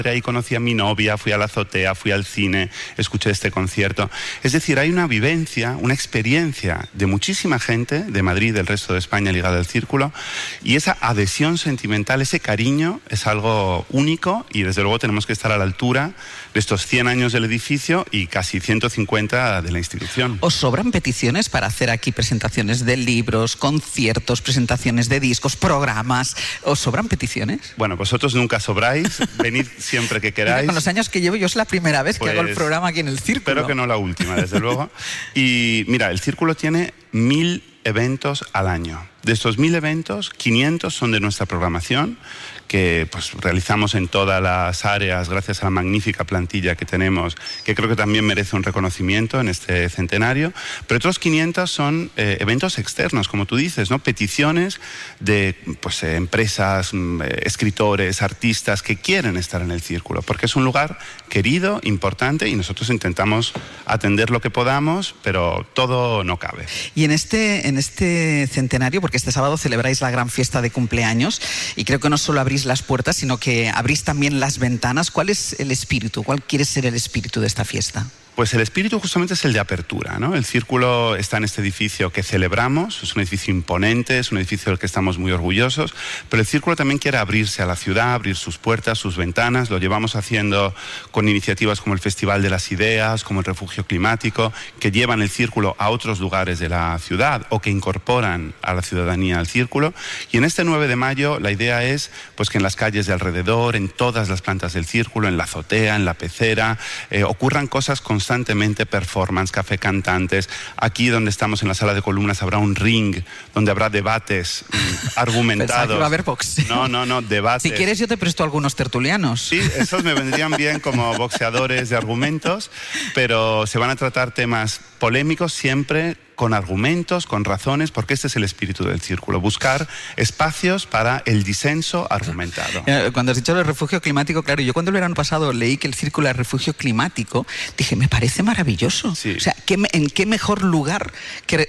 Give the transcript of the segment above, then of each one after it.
ahí conocí a mi novia, fui a la azotea, fui al cine, escuché este concierto. Es decir, hay una vivencia, una experiencia de muchísima gente de Madrid, del resto de España ligada al Círculo, y esa adhesión sentimental, ese cariño es algo único y desde luego tenemos que estar a la altura de estos 100 años del edificio y casi 150 de la institución. ¿Os sobran peticiones para hacer aquí presentaciones de libros, conciertos, presentaciones de discos, programas? ¿Os sobran peticiones? Bueno, vosotros nunca sobráis, venid siempre que queráis. Con los años que llevo yo es la primera vez que hago el programa aquí en el Círculo. Espero que no la última, desde luego. Y mira, el Círculo tiene 1000 eventos al año. De estos 1000 eventos, 500 son de nuestra programación, que pues realizamos en todas las áreas gracias a la magnífica plantilla que tenemos, que creo que también merece un reconocimiento en este centenario, pero otros 500 son eventos externos, como tú dices, ¿no? Peticiones de pues, empresas, escritores, artistas que quieren estar en el Círculo, porque es un lugar querido, importante, y nosotros intentamos atender lo que podamos, pero todo no cabe. Y en este centenario, porque este sábado celebráis la gran fiesta de cumpleaños, y creo que no solo abrís las puertas, sino que abrís también las ventanas. ¿Cuál es el espíritu? ¿Cuál quiere ser el espíritu de esta fiesta? Pues el espíritu justamente es el de apertura, ¿no? El Círculo está en este edificio que celebramos, es un edificio imponente, es un edificio del que estamos muy orgullosos, pero el Círculo también quiere abrirse a la ciudad, abrir sus puertas, sus ventanas. Lo llevamos haciendo con iniciativas como el Festival de las Ideas, como el Refugio Climático, que llevan el Círculo a otros lugares de la ciudad o que incorporan a la ciudadanía al Círculo. Y en este 9 de mayo la idea es pues, que en las calles de alrededor, en todas las plantas del Círculo, en la azotea, en la pecera, ocurran cosas constantemente, performance, café cantantes. Aquí donde estamos en la sala de columnas habrá un ring donde habrá debates argumentados. Pensaba que iba a haber boxeo. No, debates. Si quieres yo te presto algunos tertulianos. Sí, esos me vendrían bien como boxeadores de argumentos, pero se van a tratar temas polémicos siempre con argumentos, con razones, porque este es el espíritu del Círculo, buscar espacios para el disenso argumentado. Cuando has dicho el refugio climático, claro, yo cuando el verano pasado leí que el Círculo era refugio climático, dije, me parece maravilloso. Sí. O sea, ¿en qué mejor lugar que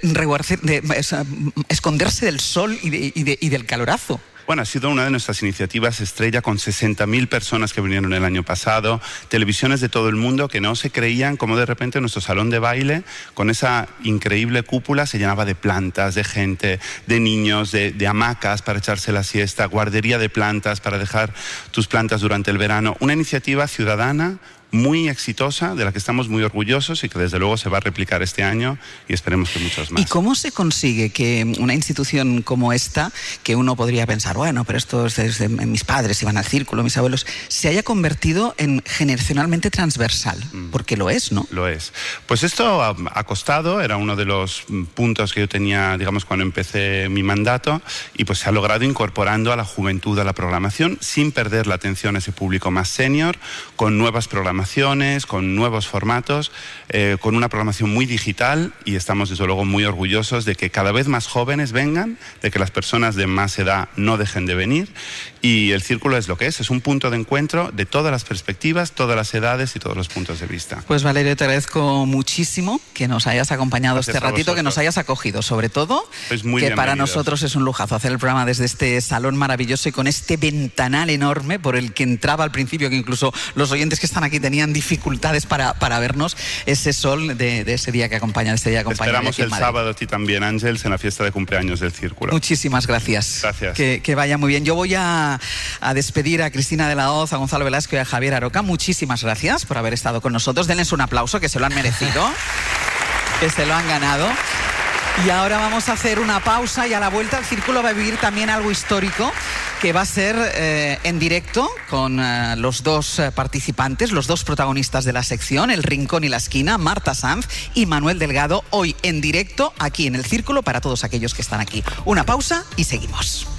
esconderse del sol y del calorazo? Bueno, ha sido una de nuestras iniciativas estrella, con 60.000 personas que vinieron el año pasado, televisiones de todo el mundo que no se creían cómo de repente nuestro salón de baile, con esa increíble cúpula, se llenaba de plantas, de gente, de niños, de hamacas para echarse la siesta, guardería de plantas para dejar tus plantas durante el verano. Una iniciativa ciudadana muy exitosa, de la que estamos muy orgullosos y que desde luego se va a replicar este año y esperemos que muchos más. ¿Y cómo se consigue que una institución como esta, que uno podría pensar, bueno, pero esto es desde mis padres iban al Círculo, mis abuelos, se haya convertido en generacionalmente transversal? Porque lo es, ¿no? Lo es. Pues esto ha costado, era uno de los puntos que yo tenía, digamos, cuando empecé mi mandato, y pues se ha logrado incorporando a la juventud a la programación sin perder la atención a ese público más senior, con nuevas programaciones, con nuevos formatos, con una programación muy digital, y estamos desde luego muy orgullosos de que cada vez más jóvenes vengan, de que las personas de más edad no dejen de venir, y el Círculo es lo que es un punto de encuentro de todas las perspectivas, todas las edades y todos los puntos de vista. Pues Valerio, te agradezco muchísimo que nos hayas acompañado este ratito, que nos hayas acogido, sobre todo, que para nosotros es un lujazo hacer el programa desde este salón maravilloso y con este ventanal enorme por el que entraba al principio, que incluso los oyentes que están aquí tenían dificultades para vernos, ese sol de ese día que acompaña, de este día que acompaña. Esperamos el sábado a ti también, Ángeles, en la fiesta de cumpleaños del Círculo. Muchísimas gracias. Gracias. Que vaya muy bien. Yo voy a despedir a Cristina de la Hoz, a Gonzalo Velasco y a Javier Aroca. Muchísimas gracias por haber estado con nosotros. Denles un aplauso, que se lo han merecido, que se lo han ganado. Y ahora vamos a hacer una pausa, y a la vuelta el Círculo va a vivir también algo histórico, que va a ser en directo con los dos participantes, los dos protagonistas de la sección, El Rincón y la Esquina, Marta Sanz y Manuel Delgado, hoy en directo aquí en el Círculo para todos aquellos que están aquí. Una pausa y seguimos.